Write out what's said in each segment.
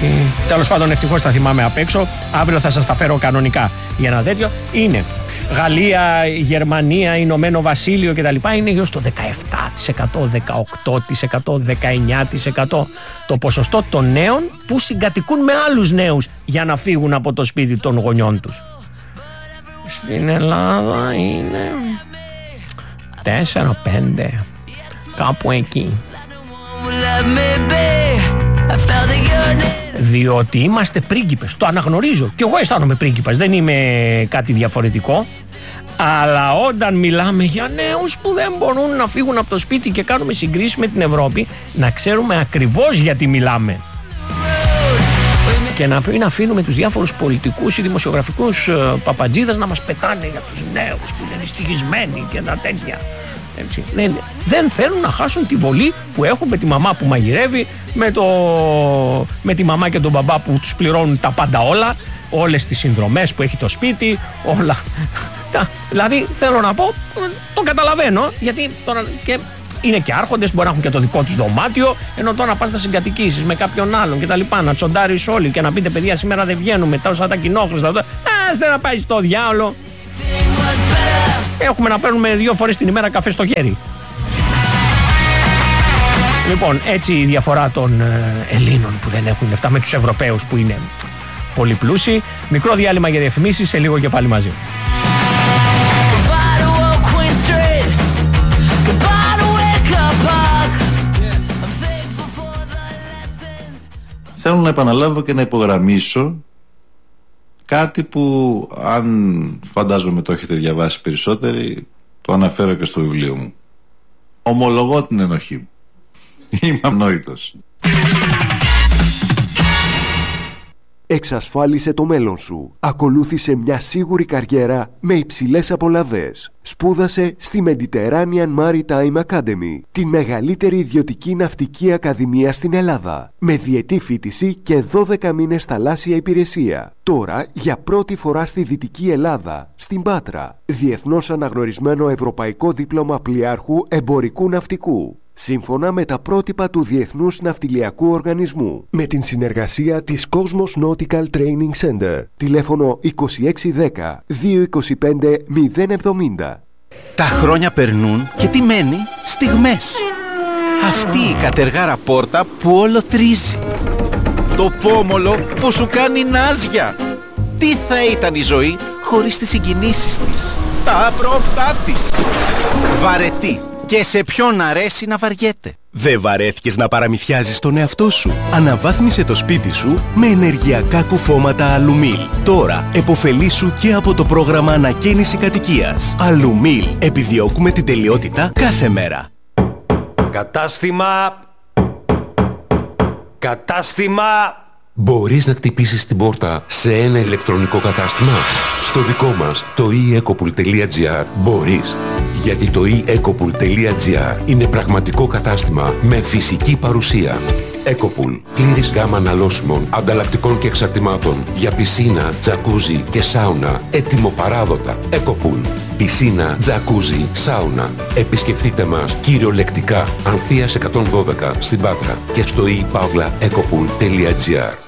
όχι. Τέλος πάντων, ευτυχώς τα θυμάμαι απ' έξω. Αύριο θα σας τα φέρω κανονικά. Για ένα τέτοιο είναι Γαλλία, Γερμανία, Ηνωμένο Βασίλειο κτλ. Είναι γύρω στο 17%, 18%, 19% το ποσοστό των νέων που συγκατοικούν με άλλους νέους για να φύγουν από το σπίτι των γονιών τους. Στην Ελλάδα είναι 4-5, κάπου εκεί. Διότι είμαστε πρίγκιπες, το αναγνωρίζω. Και εγώ αισθάνομαι πρίγκιπας, δεν είμαι κάτι διαφορετικό. Αλλά όταν μιλάμε για νέους που δεν μπορούν να φύγουν από το σπίτι και κάνουμε συγκρίσεις με την Ευρώπη, να ξέρουμε ακριβώς γιατί μιλάμε. Και να μην αφήνουμε τους διάφορους πολιτικούς ή δημοσιογραφικούς παπατζίδες να μας πετάνε για τους νέους που είναι δυστυχισμένοι και τα τέτοια. Έτσι. Δεν θέλουν να χάσουν τη βολή που έχουν με τη μαμά που μαγειρεύει, με τη μαμά και τον μπαμπά που τους πληρώνουν τα πάντα όλα, όλες τις συνδρομές που έχει το σπίτι, όλα. Δηλαδή θέλω να πω, το καταλαβαίνω, γιατί τώρα είναι και άρχοντες, μπορεί να έχουν και το δικό τους δωμάτιο, ενώ τώρα να πας να συγκατοικήσεις με κάποιον άλλον και τα λοιπά, να τσοντάρεις όλοι και να πείτε παιδιά σήμερα δεν βγαίνουμε, τόσα τα κοινόχρηστα, άσε να πάει στο διάολο. Έχουμε να παίρνουμε 2 φορές την ημέρα καφέ στο χέρι. Λοιπόν, έτσι η διαφορά των Ελλήνων που δεν έχουν λεφτά με τους Ευρωπαίους που είναι πολύ πλούσιοι. Μικρό διάλειμμα για διαφημίσεις, σε λίγο και πάλι μαζί. Θέλω να επαναλάβω και να υπογραμμίσω κάτι που, αν φαντάζομαι το έχετε διαβάσει περισσότεροι, το αναφέρω και στο βιβλίο μου. Ομολογώ την ενοχή μου. Είμαι ανόητος. Εξασφάλισε το μέλλον σου. Ακολούθησε μια σίγουρη καριέρα με υψηλές απολαβές. Σπούδασε στη Mediterranean Maritime Academy, τη μεγαλύτερη ιδιωτική ναυτική ακαδημία στην Ελλάδα, με διετή φοιτηση και 12 μήνες θαλάσσια υπηρεσία. Τώρα, για πρώτη φορά στη Δυτική Ελλάδα, στην Πάτρα, διεθνώς αναγνωρισμένο ευρωπαϊκό δίπλωμα πλοιάρχου εμπορικού ναυτικού, σύμφωνα με τα πρότυπα του Διεθνούς Ναυτιλιακού Οργανισμού, με την συνεργασία της Cosmos Nautical Training Center. Τηλέφωνο 2610 225 070. Τα χρόνια περνούν και τι μένει? Στιγμές. Αυτή η κατεργάρα πόρτα που όλο τρίζει. Το πόμολο που σου κάνει νάζια. Τι θα ήταν η ζωή χωρίς τις συγκινήσεις της, τα απρόπτά της. Βαρετή. Και σε ποιον αρέσει να βαριέται. Δεν βαρέθηκες να παραμυθιάζεις τον εαυτό σου? Αναβάθμισε το σπίτι σου με ενεργειακά κουφώματα Αλουμίλ. Τώρα επωφελήσου και από το πρόγραμμα ανακαίνιση κατοικίας. Αλουμίλ. Επιδιώκουμε την τελειότητα κάθε μέρα. Κατάστημα. Μπορείς να χτυπήσεις την πόρτα σε ένα ηλεκτρονικό κατάστημα? Στο δικό μας, το eEcopool.gr, μπορείς. Γιατί το eEcopool.gr είναι πραγματικό κατάστημα με φυσική παρουσία. Ecopool. Πλήρης γάμα αναλώσιμων, ανταλλακτικών και εξαρτημάτων για πισίνα, τζακούζι και σάουνα. Έτοιμο-παράδοτα. Ecopool. Πισίνα, τζακούζι, σάουνα. Επισκεφτείτε μας κυριολεκτικά Ανθείας 112 στην Πάτρα και στο ePavlaEcopool.gr.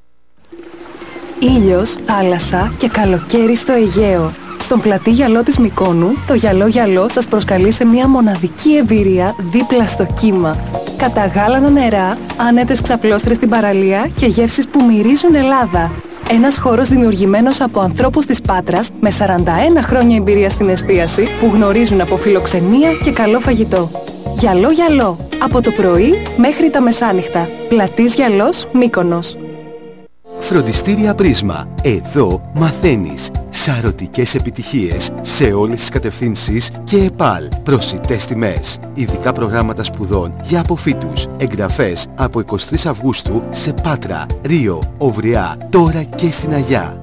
Ήλιος, θάλασσα και καλοκαίρι στο Αιγαίο. Στον πλατή γυαλό της Μυκόνου, το γυαλό σας προσκαλεί σε μια μοναδική εμπειρία δίπλα στο κύμα. Καταγάλανα νερά, άνετες ξαπλώστρες στην παραλία και γεύσεις που μυρίζουν Ελλάδα. Ένας χώρος δημιουργημένος από ανθρώπους της Πάτρας με 41 χρόνια εμπειρία στην εστίαση που γνωρίζουν από φιλοξενία και καλό φαγητό. Γυαλό, από το πρωί μέχρι τα μεσάνυχτα. Πλατής Γυαλός, Μύκονος. Φροντιστήρια Πρίσμα. Εδώ μαθαίνεις σαρωτικές επιτυχίες σε όλες τις κατευθύνσεις και ΕΠΑΛ. Προσιτές τιμές. Ειδικά προγράμματα σπουδών για αποφύτους. Εγγραφές από 23 Αυγούστου σε Πάτρα, Ρίο, Οβριά, τώρα και στην Αγιά.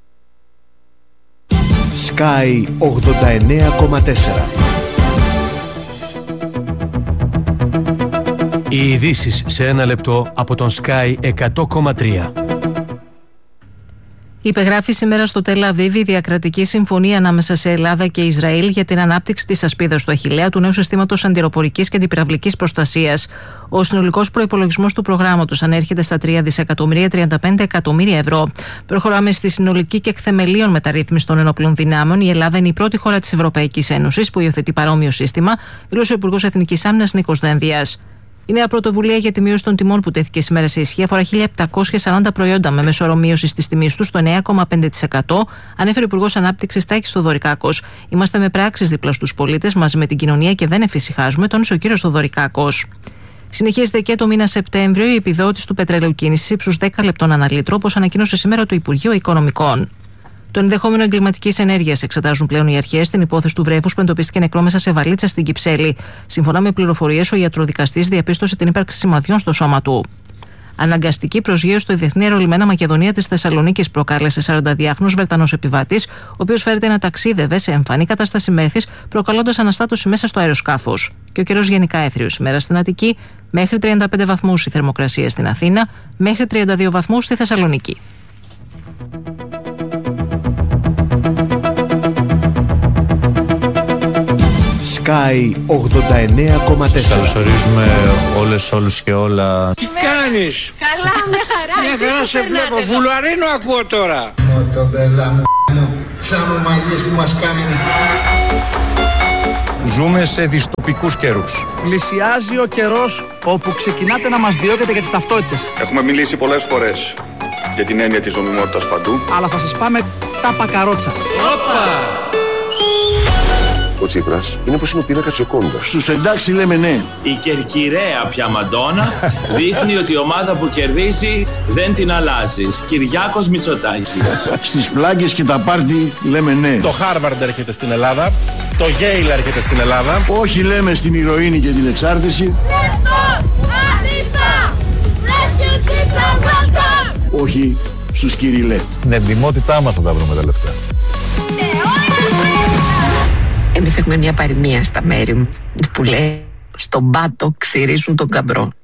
Sky 89,4. Οι ειδήσεις σε ένα λεπτό από τον Sky 100,3. Υπεγράφει σήμερα στο Τελ Αβίβ η διακρατική συμφωνία ανάμεσα σε Ελλάδα και Ισραήλ για την ανάπτυξη της ασπίδας του Αχιλλέα, του νέου συστήματος αντιεροπορικής και αντιπυραυλικής προστασίας. Ο συνολικός προϋπολογισμός του προγράμματος ανέρχεται στα 3.35 εκατομμύρια ευρώ. Προχωράμε στη συνολική και εκθεμελίων μεταρρύθμιση των ενόπλων δυνάμεων. Η Ελλάδα είναι η πρώτη χώρα της Ευρωπαϊκής Ένωσης που υιοθετεί παρόμοιο σύστημα, δήλωσε ο Υπουργός Εθνικής Άμυνας Νίκος Δένδιας. Η νέα πρωτοβουλία για τη μείωση των τιμών που τέθηκε σήμερα σε ισχύ αφορά 1.740 προϊόντα με μέσο όρο μείωση τη τιμή του στο 9,5%, ανέφερε ο Υπουργός Ανάπτυξης Τάκης Θοδωρικάκος. Είμαστε με πράξεις δίπλα στους πολίτες μαζί με την κοινωνία και δεν εφησυχάζουμε, τόνισε ο κύριος Θοδωρικάκος. Συνεχίζεται και το μήνα Σεπτέμβριο η επιδότηση του πετρελαίου κίνησης ύψους 10 λεπτών ανά λίτρο, όπως ανακοίνωσε σήμερα το Υπουργείο Οικονομικών. Το ενδεχόμενο εγκληματικής ενέργειας εξετάζουν πλέον οι αρχές στην υπόθεση του βρέφους που εντοπίστηκε νεκρό μέσα σε βαλίτσα στην Κυψέλη. Σύμφωνα με πληροφορίες, ο ιατροδικαστής διαπίστωσε την ύπαρξη σημαδιών στο σώμα του. Αναγκαστική προσγείωση στο Διεθνή Αερολιμένα Μακεδονία της Θεσσαλονίκης προκάλεσε 42χρονος Βρετανός επιβάτης, ο οποίος φέρεται να ταξίδευε σε εμφανή κατάσταση μέθης, προκαλώντας αναστάτωση μέσα στο αεροσκάφος. Και ο καιρός γενικά έθριος σήμερα στην Αττική, μέχρι 35 βαθμούς η θερμοκρασία στην Αθήνα, μέχρι 32 βαθμούς στη Θεσσαλονίκη. Sky 89,4. Καλωσορίζουμε όλους και όλα. Τι κάνεις? Καλά, μια χαρά. Μια χαρά σε βλέπω. Βουλαρίνο ακούω τώρα. Μοτομπέλα μου, σαν ομαλίες που μας κάνει. Ζούμε σε δυστοπικούς καιρούς. Πλησιάζει ο καιρός όπου ξεκινάτε να μας διώκετε για τις ταυτότητες. Έχουμε μιλήσει πολλές φορές για την έννοια της νομιμότητας παντού. Αλλά θα σας πάμε τα πακαρότσα. Ο Τσίπρας είναι όπως είναι ο πίνακας Τζοκόντα. Στους εντάξει λέμε ναι. Η κερκυραία πια Μαντόνα δείχνει ότι η ομάδα που κερδίζει δεν την αλλάζει. Κυριάκος Μητσοτάκης. Στις πλάγκες και τα πάρτι λέμε ναι. Το Χάρβαρντ έρχεται στην Ελλάδα. Το Γέιλ έρχεται στην Ελλάδα. Όχι λέμε στην ηρωίνη και την εξάρτηση. Όχι στους Κυριλέ. Την εντιμότητά μας θα τα βρούμε τα λεφτά. Εμείς έχουμε μια παροιμία στα μέρη μου που λέει «Στον πάτο ξυρίζουν τον καμπρό».